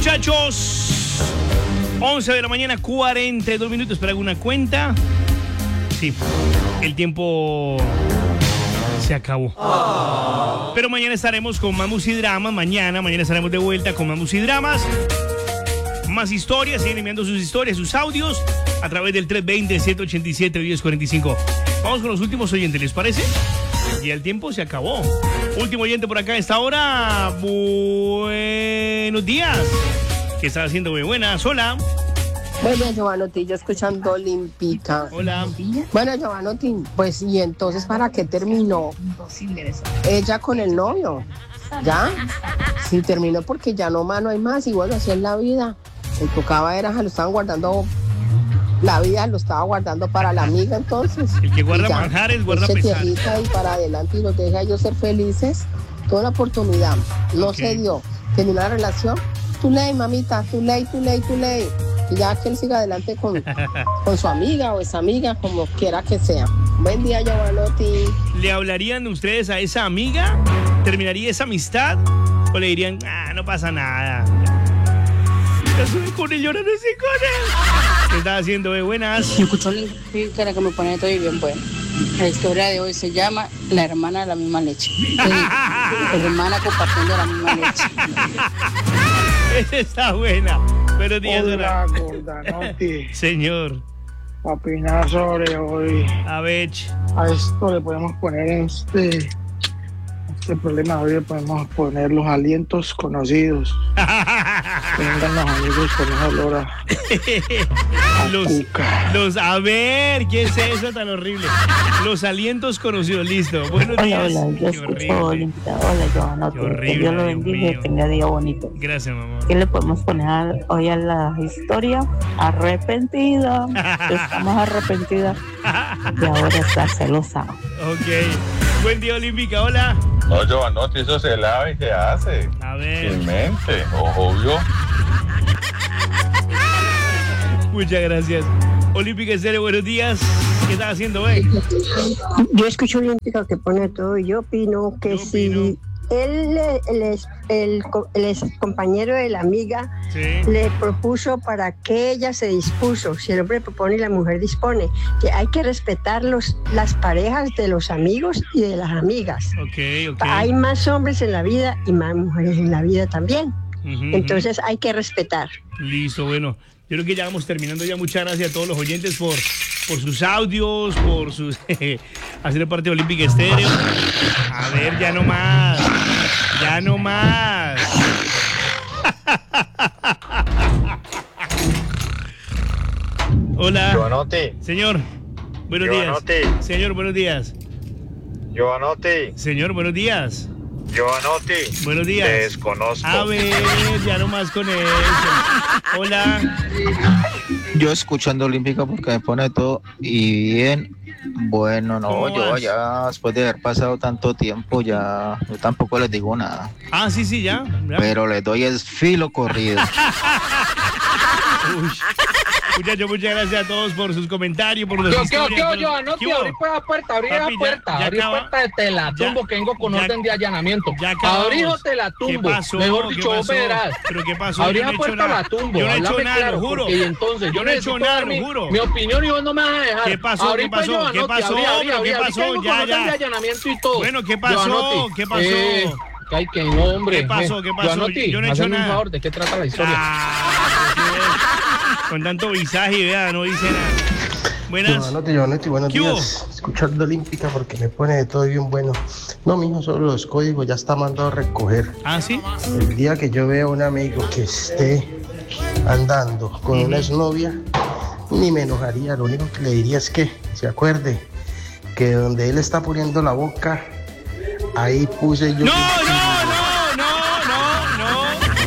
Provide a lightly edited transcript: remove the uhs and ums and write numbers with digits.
Muchachos, 11 de la mañana, 42 minutos para alguna cuenta. Sí, el tiempo se acabó. Pero mañana estaremos con más musidramas. Mañana estaremos de vuelta con más musidramas. Más historias, siguen enviando sus historias, sus audios a través del 320-787-1045. Vamos con los últimos oyentes, ¿les parece? Y el tiempo se acabó. Último oyente por acá a esta hora. Buenos días. ¿Qué estás haciendo? Muy buenas. Hola. Bueno, Giovanotti, yo escuchando Olímpica. Hola. Bueno, Giovanotti, pues, ¿y entonces para qué terminó ella con el novio? ¿Ya? Sí, terminó porque ya no hay más. Y bueno, así es la vida. El tocaba era, lo estaban guardando. La vida lo estaba guardando para la amiga, entonces. El que guarda manjares, guarda pesares. Y para adelante y los deja ellos ser felices. Toda la oportunidad. No se dio. Terminó la relación. Too late, mamita. Too late. Y ya que él siga adelante con su amiga o esa amiga, como quiera que sea. Buen día, Giovanotti. ¿Le hablarían ustedes a esa amiga? ¿Terminaría esa amistad? ¿O le dirían, no pasa nada? Yo estoy con él, yo no estoy con él. ¿Qué estás haciendo, buenas? Yo escucho la cara que me pone todo y bien bueno. La historia de hoy se llama La hermana de la misma leche. La hermana compartiendo la misma leche. Esa está buena. Buenos días, hola, Gordanotti. Señor. Para opinar sobre hoy. A ver. A esto le podemos poner este problema de hoy, le podemos poner los alientos conocidos. Vengan los amigos con esa olor a cuca. A ver, ¿qué es eso tan horrible? Los alientos conocidos, listo. Buenos días. Hola, yo escucho Olímpica. Hola, Giovanotti. Que Dios lo bendiga y tenga día bonito. Gracias, mamá. ¿Qué le podemos poner hoy a la historia? Arrepentida. Estamos arrepentidas y ahora está celosa. Ok. Buen día, Olímpica. Hola. No, Giovanotti, eso se lava y se hace. A ver. Sin mente, obvio. Muchas gracias. Olímpica Estéreo, buenos días. ¿Qué estás haciendo, güey? Yo escucho Olímpica que pone todo y yo opino que si él, el ex compañero de la amiga, le propuso para que ella se dispuso. Si el hombre propone y la mujer dispone, que hay que respetar las parejas de los amigos y de las amigas. Okay. Hay más hombres en la vida y más mujeres en la vida también. Entonces hay que respetar. Listo, bueno. Yo creo que ya vamos terminando ya. Muchas gracias a todos los oyentes por sus audios, por sus hacer parte de Olímpica Estéreo. A ver, ya no más. Hola. Giovanotti. Señor, buenos días. Señor, buenos días. Giovanotti. Señor, buenos días. Giovanotti. Buenos días. Te desconozco. A ver, ya no más con eso. Hola. Yo escuchando Olímpica porque me pone todo y bien. Bueno, no, yo ya después de haber pasado tanto tiempo ya yo tampoco les digo nada. Sí, ya. Pero les doy el filo corrido. Muchachos, muchas gracias a todos por sus comentarios, por los historias. Yo anoté, abrí la puerta de Telatumbo, que vengo con orden de allanamiento. Abrí Telatumbo, mejor dicho, vos verás. ¿Pero qué pasó? Abrí la puerta de Telatumbo. Yo no he hecho nada, lo juro. Y entonces, yo no he hecho nada, lo juro. Mi opinión y vos no me vas a dejar. ¿Qué pasó? ¿Qué pasó? ¿Qué pasó? Ya. De allanamiento y todo. Bueno, ¿qué pasó? ¿Qué pasó? Ay, que no, hombre. ¿Qué pasó? Yo no he hecho nada. Un favor, ¿de qué trata la historia? Con tanto visaje, vea, no dice nada. Buenas. Giovanotti, buenos días. Escuchando Olímpica porque me pone de todo bien bueno. No, mijo, solo los códigos ya está mandado a recoger. ¿Sí? El día que yo vea a un amigo que esté andando con una exnovia, ni me enojaría. Lo único que le diría es que se acuerde que donde él está poniendo la boca, ahí puse yo. ¡No!